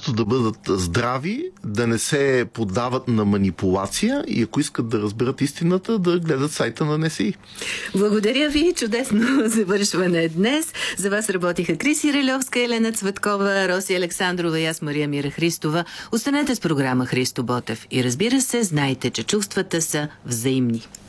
просто да бъдат здрави, да не се поддават на манипулация и ако искат да разберат истината, да гледат сайта на НСИ. Благодаря ви. Чудесно завършване днес. За вас работиха Криси Релевска, Елена Цветкова, Роси Александрова и аз, Мария Мира Христова. Останете с програма Христо Ботев. И разбира се, знайте, че чувствата са взаимни.